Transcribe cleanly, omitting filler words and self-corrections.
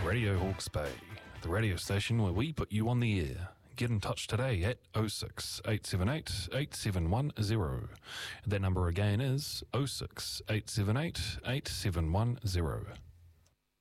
Radio Hawke's Bay, the radio station where we put you on the air. Get in touch today at 06 878 8710. That number again is 06 878 8710.